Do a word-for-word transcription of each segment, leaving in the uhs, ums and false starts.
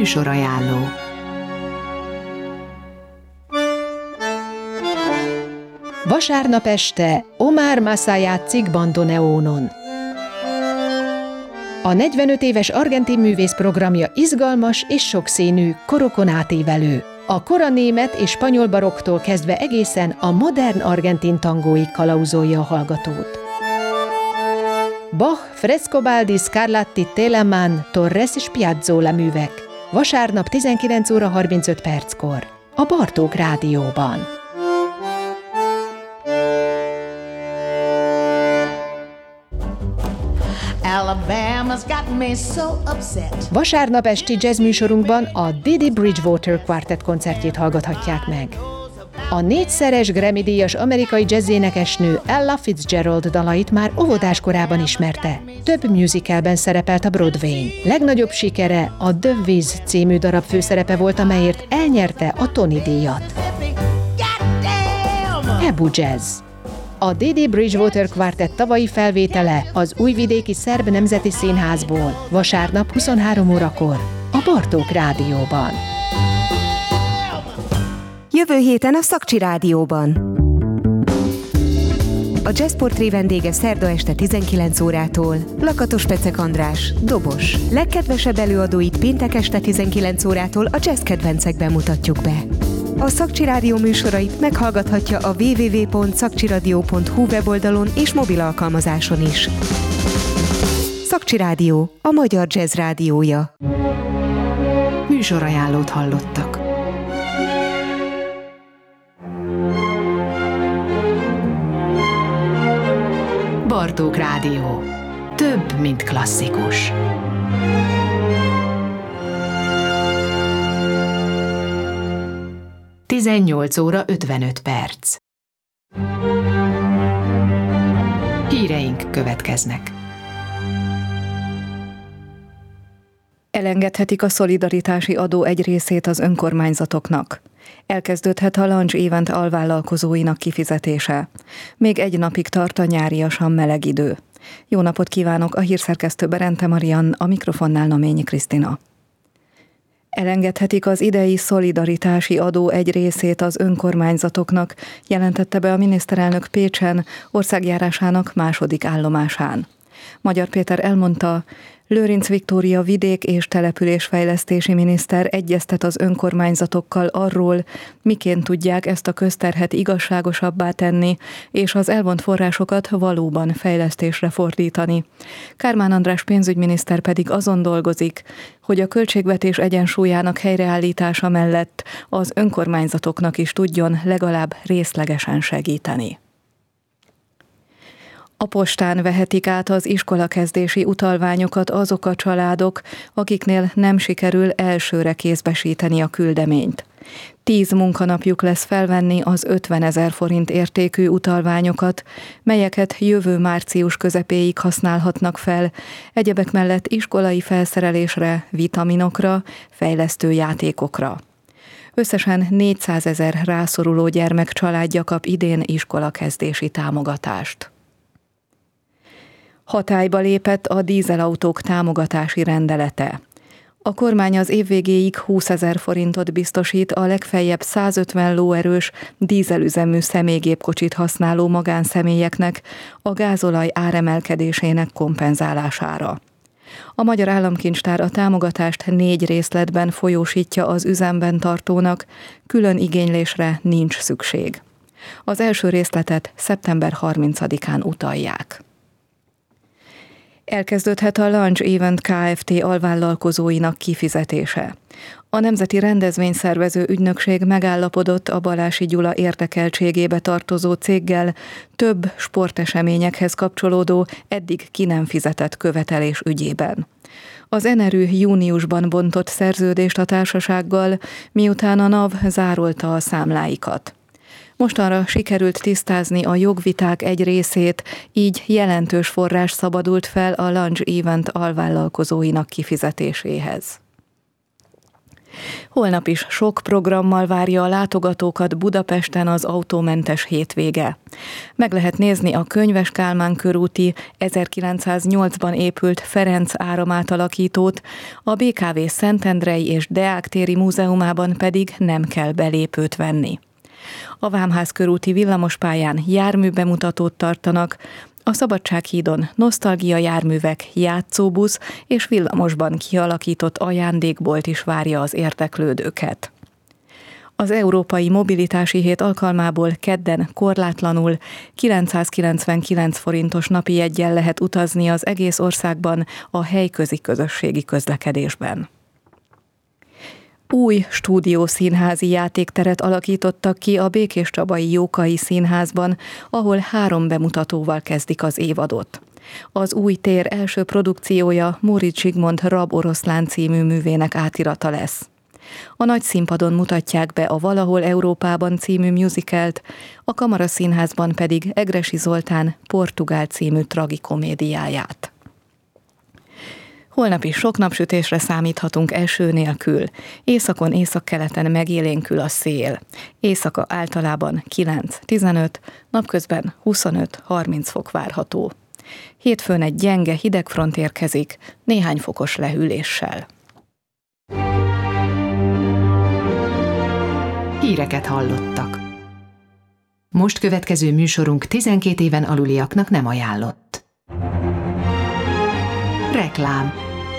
Műsorajánló. Vasárnap este Omar Massa játszik bandoneónon. A negyvenöt éves argentin művész programja izgalmas és sokszínű, korokon átívelő. A kora német és spanyol barokktól kezdve egészen a modern argentin tangóig kalauzolja a hallgatót. Bach, Frescobaldi, Scarlatti, Telemann, Torres és Piazzolla művek. Vasárnap tizenkilenc óra harmincöt perckor. A Bartók Rádióban. Vasárnap esti jazz műsorunkban a Didi Bridgewater Quartet koncertjét hallgathatják meg. A négyszeres Grammy-díjas amerikai jazzénekesnő Ella Fitzgerald dalait már óvodás korában ismerte. Több musicalben szerepelt a Broadwayn. Legnagyobb sikere a The Wiz című darab főszerepe volt, amelyért elnyerte a Tony-díjat. Ebu Jazz. A Didi Bridgewater Quartet tavalyi felvétele az Újvidéki Szerb Nemzeti Színházból vasárnap huszonhárom órakor a Bartók Rádióban. Jövő héten a Szakcsi Rádióban. A Jazzportré vendége szerda este tizenkilenc órától Lakatos Pecek András, dobos. Legkedvesebb előadóit péntek este tizenkilenc órától a jazz kedvencekben mutatjuk be. A Szakcsi Rádió műsorait meghallgathatja a double-u double-u double-u pont szakcsiradio pont hu weboldalon és mobil alkalmazáson is. Szakcsi Rádió, a magyar jazz rádiója. Műsorajánlót hallottak. Bartók Rádió. Több, mint klasszikus. tizennyolc óra ötvenöt perc. Híreink következnek. Elengedhetik a szolidaritási adó egy részét az önkormányzatoknak. Elkezdődhet a Lunch Event alvállalkozóinak kifizetése. Még egy napig tart a nyáriasan meleg idő. Jó napot kívánok, a hírszerkesztő Berente Marian, a mikrofonnál Naményi Krisztina. Elengedhetik az idei szolidaritási adó egy részét az önkormányzatoknak, jelentette be a miniszterelnök Pécsen, országjárásának második állomásán. Magyar Péter elmondta, Lőrinc Viktória vidék- és településfejlesztési miniszter egyeztet az önkormányzatokkal arról, miként tudják ezt a közterhet igazságosabbá tenni, és az elvont forrásokat valóban fejlesztésre fordítani. Kármán András pénzügyminiszter pedig azon dolgozik, hogy a költségvetés egyensúlyának helyreállítása mellett az önkormányzatoknak is tudjon legalább részlegesen segíteni. A postán vehetik át az iskolakezdési utalványokat azok a családok, akiknél nem sikerül elsőre kézbesíteni a küldeményt. Tíz munkanapjuk lesz felvenni az ötvenezer forint értékű utalványokat, melyeket jövő március közepéig használhatnak fel, egyebek mellett iskolai felszerelésre, vitaminokra, fejlesztő játékokra. Összesen négyszázezer rászoruló gyermek családja kap idén iskolakezdési támogatást. Hatályba lépett a dízelautók támogatási rendelete. A kormány az év végéig húszezer forintot biztosít a legfeljebb százötven lóerős dízelüzemű személygépkocsit használó magánszemélyeknek a gázolaj áremelkedésének kompenzálására. A Magyar Államkincstár a támogatást négy részletben folyósítja az üzemben tartónak, külön igénylésre nincs szükség. Az első részletet szeptember harmincadikán utalják. Elkezdődhet a Lunch Event Kft. Alvállalkozóinak kifizetése. A Nemzeti Rendezvényszervező Ügynökség megállapodott a Balási Gyula érdekeltségébe tartozó céggel több sporteseményekhez kapcsolódó, eddig ki nem fizetett követelés ügyében. Az Enerű júniusban bontott szerződést a társasággal, miután a NAV zárolta a számláikat. Mostanra sikerült tisztázni a jogviták egy részét, így jelentős forrás szabadult fel a Lunch Event alvállalkozóinak kifizetéséhez. Holnap is sok programmal várja a látogatókat Budapesten az autómentes hétvége. Meg lehet nézni a Könyves Kálmán körúti ezerkilencszáznyolcban épült Ferenc áramátalakítót, a bé ká vé Szentendrei és Deák téri múzeumában pedig nem kell belépőt venni. A Vámház körúti villamospályán járműbemutatót tartanak, a Szabadsághídon nosztalgia járművek, játszóbusz és villamosban kialakított ajándékbolt is várja az érdeklődőket. Az Európai Mobilitási Hét alkalmából kedden korlátlanul kilencszázkilencvenkilenc forintos napi jeggyel lehet utazni az egész országban a helyközi közösségi közlekedésben. Új stúdiószínházi játékteret alakítottak ki a Békéscsabai Jókai Színházban, ahol három bemutatóval kezdik az évadot. Az új tér első produkciója Móricz Zsigmond Rab oroszlán című művének átirata lesz. A nagy színpadon mutatják be a Valahol Európában című musicalt, a Kamaraszínházban pedig Egressy Zoltán Portugál című tragikomédiáját. Holnap is sok napsütésre számíthatunk eső nélkül. Északon, északkeleten megélénkül a szél. Éjszaka általában kilenc-tizenöt, napközben huszonöt-harminc fok várható. Hétfőn egy gyenge hidegfront érkezik, néhány fokos lehűléssel. Híreket hallottak. Most következő műsorunk tizenkét éven aluliaknak nem ajánlott. Reklám.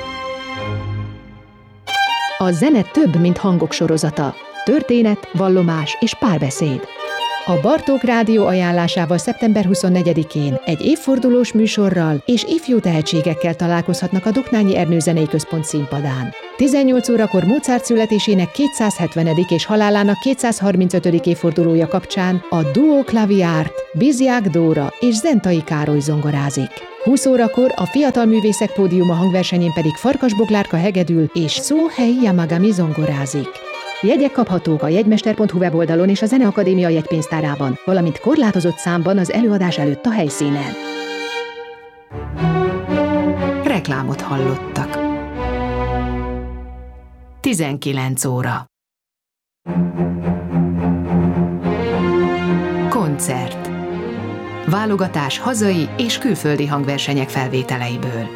A zene több, mint hangok sorozata. Történet, vallomás és párbeszéd. A Bartók Rádió ajánlásával szeptember huszonnegyedikén egy évfordulós műsorral és ifjú tehetségekkel találkozhatnak a Doknányi Ernő Zenei Központ színpadán. tizennyolc órakor Mozart születésének kétszázhetvenedik és halálának kétszázharmincötödik évfordulója kapcsán a Duo Klaviárt, Bizják Dóra és Zentai Károly zongorázik. húsz órakor a Fiatal Művészek Pódiuma hangversenyén pedig Farkas Boglárka hegedül és Szóhei Yamagami zongorázik. Jegyek kaphatók a jegymester pont hu weboldalon és a Zeneakadémia jegypénztárában, valamint korlátozott számban az előadás előtt a helyszínen. Reklámot hallottak. tizenkilenc óra. Koncert. Válogatás hazai és külföldi hangversenyek felvételeiből.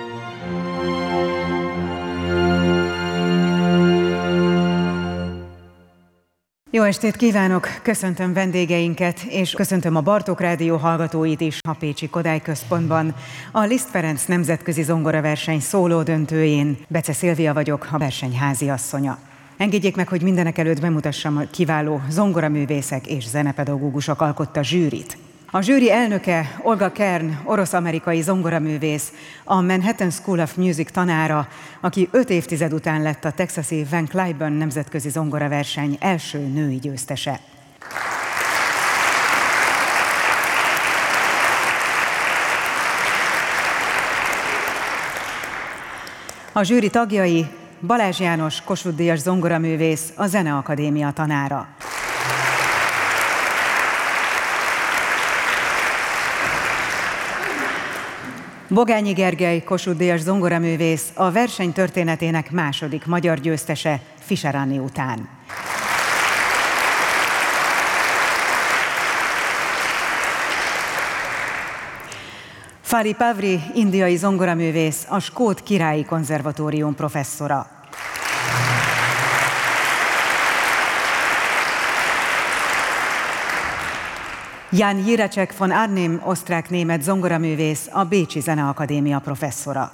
Jó estét kívánok! Köszöntöm vendégeinket, és köszöntöm a Bartók Rádió hallgatóit is a Pécsi Kodály Központban. A Liszt Ferenc nemzetközi zongoraverseny szóló döntőjén Bece Szilvia vagyok, a verseny háziasszonya. Engedjék meg, hogy mindenek előtt bemutassam a kiváló zongoraművészek és zenepedagógusok alkotta zsűrit. A zsűri elnöke Olga Kern, orosz-amerikai zongoraművész, a Manhattan School of Music tanára, aki öt évtized után lett a texasi Van Cliburn nemzetközi zongoraverseny első női győztese. A zsűri tagjai Balázs János, Kossuth-díjas zongoraművész, a Zeneakadémia tanára. Bogányi Gergely, Kossuth-díjas zongoraművész, a verseny történetének második magyar győztese Fischer Anni után. Fali Pavri, indiai zongoraművész, a Skót Királyi Konzervatórium professzora. Jan Jiracek von Arnim, osztrák-német zongoraművész, a Bécsi Zeneakadémia professzora.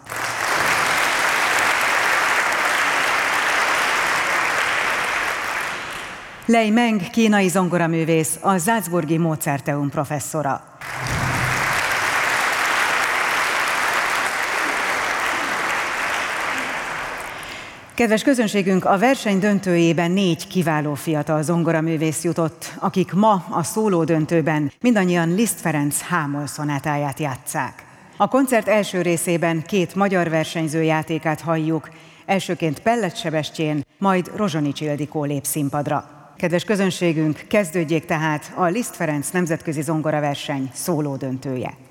Lei Meng, kínai zongoraművész, a Salzburgi Mozarteum professzora. Kedves közönségünk, a verseny döntőjében négy kiváló fiatal zongoraművész jutott, akik ma a szóló döntőben mindannyian Liszt Ferenc H-moll szonátáját játsszák. A koncert első részében két magyar versenyző játékát halljuk, elsőként Pellet Sebestyén, majd Rozsonics Ildikó lép színpadra. Kedves közönségünk, kezdődjék tehát a Liszt Ferenc nemzetközi zongoraverseny szóló döntője.